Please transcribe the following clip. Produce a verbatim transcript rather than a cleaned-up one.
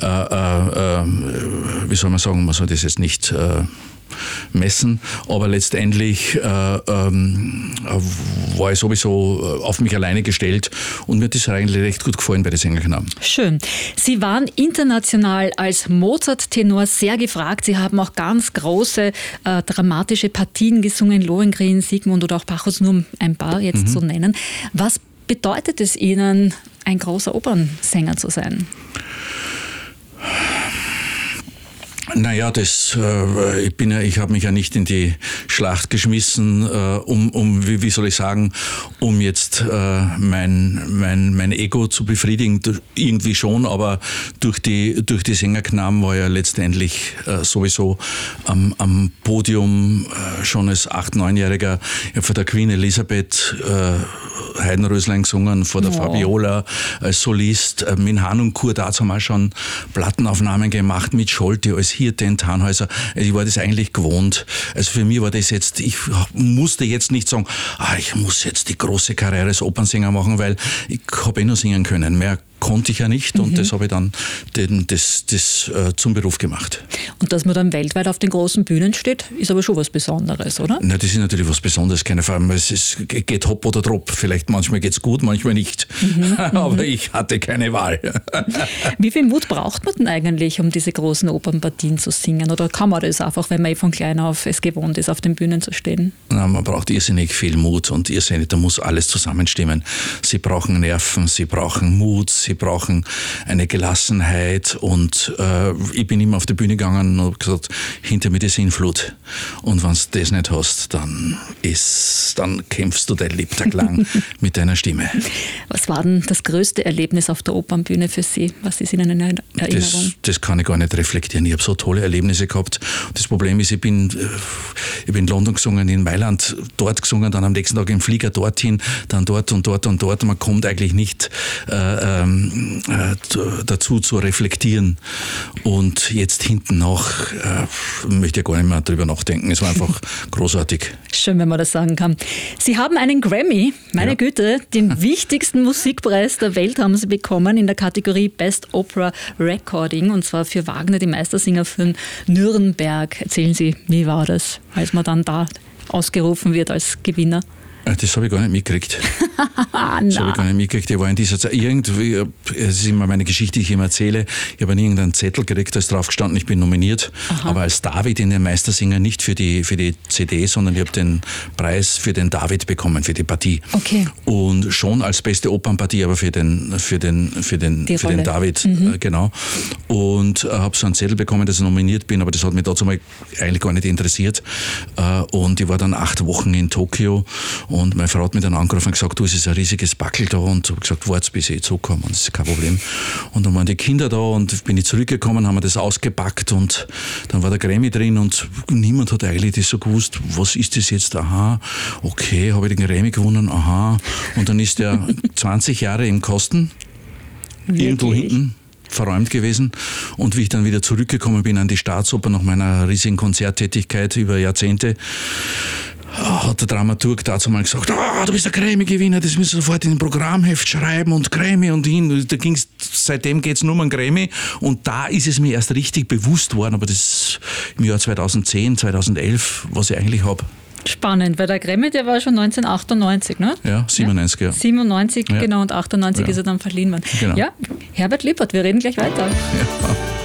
äh, äh, wie soll man sagen, man soll das jetzt nicht äh, messen, aber letztendlich äh, ähm, war ich sowieso auf mich alleine gestellt und mir hat das eigentlich recht gut gefallen bei den Sängerknaben. Schön. Sie waren international als Mozart-Tenor sehr gefragt. Sie haben auch ganz große äh, dramatische Partien gesungen, Lohengrin, Sigmund oder auch Bacchus, nur um ein paar jetzt mhm. zu nennen. Was bedeutet es Ihnen, ein großer Opernsänger zu sein? Naja, das, äh, ich bin ja, ich habe mich ja nicht in die Schlacht geschmissen, äh, um, um wie, wie soll ich sagen, um jetzt äh, mein, mein, mein Ego zu befriedigen, irgendwie schon, aber durch die, durch die Sängerknaben war ja letztendlich äh, sowieso am, am Podium äh, schon als acht-, neunjähriger, ich habe vor der Queen Elisabeth äh, Heidenröslein gesungen, vor der oh. Fabiola als Solist, äh, mit Hanun Kur, da haben wir schon Plattenaufnahmen gemacht mit Scholte als Hirte in Tannhäuser. Also ich war das eigentlich gewohnt. Also für mich war das jetzt, ich musste jetzt nicht sagen, ah, ich muss jetzt die große Karriere als Opernsänger machen, weil ich habe eh nur singen können. Mehr konnte ich ja nicht und mhm. das habe ich dann den, das, das äh, zum Beruf gemacht. Und dass man dann weltweit auf den großen Bühnen steht, ist aber schon was Besonderes, oder? Na, das ist natürlich was Besonderes, keine Frage. Es ist, geht hopp oder trop. Vielleicht manchmal geht es gut, manchmal nicht. Mhm. aber ich hatte keine Wahl. Wie viel Mut braucht man denn eigentlich, um diese großen Opernpartien zu singen? Oder kann man das einfach, wenn man eh von klein auf es gewohnt ist, auf den Bühnen zu stehen? Na, man braucht irrsinnig viel Mut und irrsinnig, da muss alles zusammenstimmen. Sie brauchen Nerven, sie brauchen Mut, sie brauchen eine Gelassenheit und äh, ich bin immer auf die Bühne gegangen und habe gesagt, hinter mir die Sinnflut. Und wenn du das nicht hast, dann, ist, dann kämpfst du dein Lebtag lang mit deiner Stimme. Was war denn das größte Erlebnis auf der Opernbühne für Sie? Was ist Ihnen in Erinnerung? Das, das kann ich gar nicht reflektieren. Ich habe so tolle Erlebnisse gehabt. Das Problem ist, ich bin, ich bin in London gesungen, in Mailand dort gesungen, dann am nächsten Tag im Flieger dorthin, dann dort und dort und dort. Man kommt eigentlich nicht äh, äh, dazu zu reflektieren. Und jetzt hinten nach äh, möchte ich gar nicht mehr drüber nachdenken. Es war einfach großartig. Schön, wenn man das sagen kann. Sie haben einen Grammy, meine ja. Güte, den wichtigsten Musikpreis der Welt haben Sie bekommen in der Kategorie Best Opera Recording, und zwar für Wagner, die Meistersinger von Nürnberg. Erzählen Sie, wie war das, als man dann da ausgerufen wird als Gewinner? Das habe ich gar nicht mitgekriegt. Das habe ich gar nicht mitgekriegt. Ich war in dieser Zeit irgendwie, es ist immer meine Geschichte, die ich immer erzähle. Ich habe nie irgendeinen Zettel gekriegt, da ist drauf gestanden, ich bin nominiert. Aha. Aber als David in den Meistersinger, nicht für die, für die C D, sondern ich habe den Preis für den David bekommen, für die Partie. Okay. Und schon als beste Opernpartie, aber für den, für den, für den, für den David, mhm. äh, genau. Und äh, habe so einen Zettel bekommen, dass ich nominiert bin, aber das hat mich dazu mal eigentlich gar nicht interessiert. Äh, und ich war dann acht Wochen in Tokio. Und meine Frau hat mich dann angerufen und gesagt, du, es ist ein riesiges Backel da, und ich habe gesagt, warte, bis ich zurückkomme, das ist kein Problem. Und dann waren die Kinder da und bin ich zurückgekommen, haben wir das ausgepackt und dann war der Grammy drin und niemand hat eigentlich das so gewusst, was ist das jetzt, aha, okay, habe ich den Grammy gewonnen, aha. Und dann ist der zwanzig Jahre im Kasten, Wirklich? Irgendwo hinten verräumt gewesen. Und wie ich dann wieder zurückgekommen bin an die Staatsoper nach meiner riesigen Konzerttätigkeit über Jahrzehnte, hat der Dramaturg dazu mal gesagt, ah, du bist der Grammy-Gewinner, das müssen wir sofort in ein Programmheft schreiben und Grammy und hin. Da ging's, seitdem geht es nur um einen Grammy und da ist es mir erst richtig bewusst worden, aber das im Jahr zweitausendzehn, zweitausendelf, was ich eigentlich habe. Spannend, weil der Grammy, der war schon neunzehnhundertachtundneunzig, ne? Ja, siebenundneunzig, ja. siebenundneunzig, ja. genau, und achtundneunzig ja. ist er dann verliehen worden. Genau. Ja, Herbert Lippert, wir reden gleich weiter. Ja.